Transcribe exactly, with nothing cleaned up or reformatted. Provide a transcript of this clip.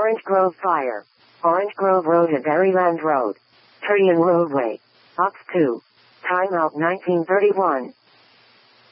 Orange Grove Fire. Orange Grove Road at Berryland Road. Turian Roadway. Ox two. Timeout nineteen thirty-one.